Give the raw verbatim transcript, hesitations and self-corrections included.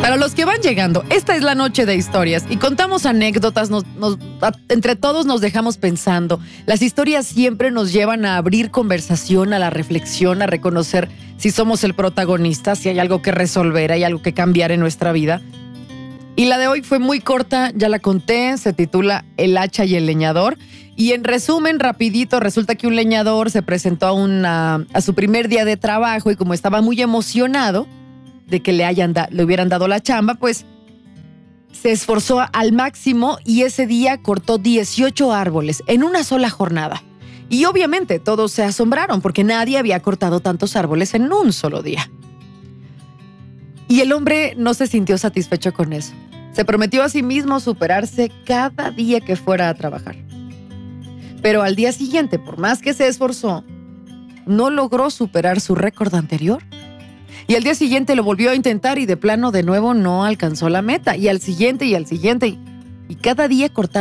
Para los que van llegando, esta es la noche de historias y contamos anécdotas, nos, nos, a, entre todos nos dejamos pensando. Las historias siempre nos llevan a abrir conversación, a la reflexión, a reconocer si somos el protagonista, si hay algo que resolver, hay algo que cambiar en nuestra vida. Y la de hoy fue muy corta, ya la conté, se titula El hacha y el leñador. Y en resumen, rapidito, resulta que un leñador se presentó a, una, a su primer día de trabajo y como estaba muy emocionado de que le, hayan da, le hubieran dado la chamba, pues se esforzó al máximo y ese día cortó dieciocho árboles en una sola jornada. Y obviamente todos se asombraron porque nadie había cortado tantos árboles en un solo día. Y el hombre no se sintió satisfecho con eso. Se prometió a sí mismo superarse cada día que fuera a trabajar. Pero al día siguiente, por más que se esforzó, no logró superar su récord anterior. Y al día siguiente lo volvió a intentar y de plano de nuevo no alcanzó la meta. Y al siguiente y al siguiente. Y, y cada día cortaba